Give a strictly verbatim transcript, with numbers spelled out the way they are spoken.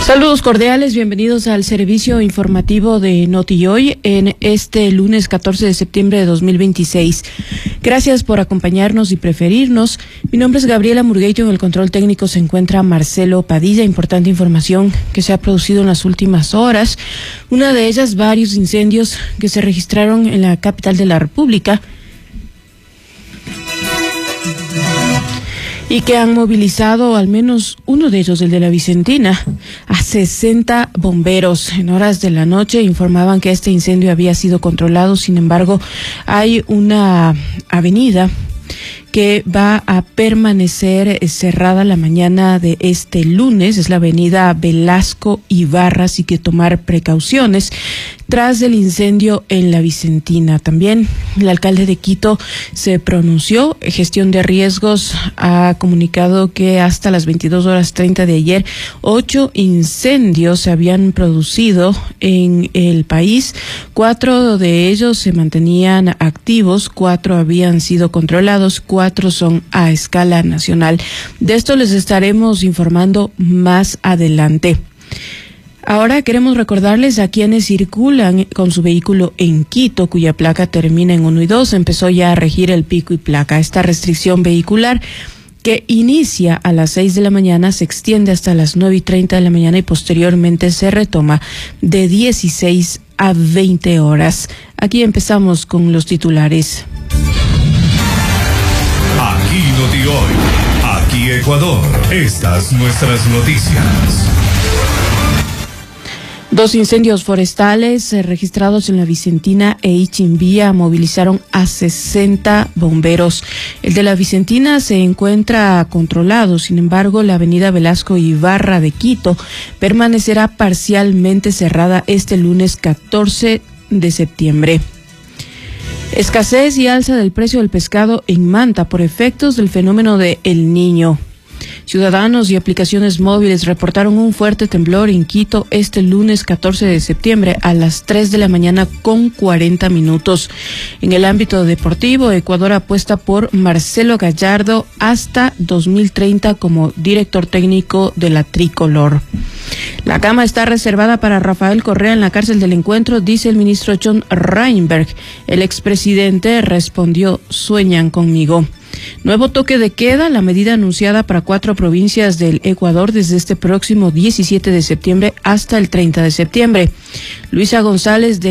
Saludos cordiales, bienvenidos al servicio informativo de Notihoy en este lunes catorce de septiembre de dos mil veintiséis. Gracias por acompañarnos y preferirnos. Mi nombre es Gabriela Murgueito, en el control técnico se encuentra Marcelo Padilla. Importante información que se ha producido en las últimas horas. Una de ellas, varios incendios que se registraron en la capital de la República y que han movilizado, al menos uno de ellos, el de la Vicentina, a sesenta bomberos. En horas de la noche informaban que este incendio había sido controlado. Sin embargo, hay una avenida que va a permanecer cerrada la mañana de este lunes. Es la avenida Velasco Ibarra, así que tomar precauciones tras el incendio en la Vicentina. También el alcalde de Quito se pronunció. Gestión de Riesgos ha comunicado que hasta las veintidós horas treinta de ayer, ocho incendios se habían producido en el país. Cuatro de ellos se mantenían activos, cuatro habían sido controlados, cuatro son a escala nacional. De esto les estaremos informando más adelante. Ahora queremos recordarles a quienes circulan con su vehículo en Quito, cuya placa termina en uno y dos, empezó ya a regir el pico y placa. Esta restricción vehicular, que inicia a las seis de la mañana, se extiende hasta las nueve y treinta de la mañana y posteriormente se retoma de dieciséis a veinte horas. Aquí empezamos con los titulares. Aquí Notihoy, aquí Ecuador, estas nuestras noticias. Dos incendios forestales eh, registrados en la Vicentina e Ichimbía movilizaron a sesenta bomberos. El de la Vicentina se encuentra controlado. Sin embargo, la avenida Velasco Ibarra de Quito permanecerá parcialmente cerrada este lunes catorce de septiembre. Escasez y alza del precio del pescado en Manta por efectos del fenómeno de El Niño. Ciudadanos y aplicaciones móviles reportaron un fuerte temblor en Quito este lunes catorce de septiembre a las tres de la mañana con cuarenta minutos. En el ámbito deportivo, Ecuador apuesta por Marcelo Gallardo hasta dos mil treinta como director técnico de la tricolor. La cama está reservada para Rafael Correa en la cárcel del Encuentro, dice el ministro John Reinberg. El expresidente respondió: sueñan conmigo. Nuevo toque de queda, la medida anunciada para cuatro provincias del Ecuador desde este próximo diecisiete de septiembre hasta el treinta de septiembre. Luisa González de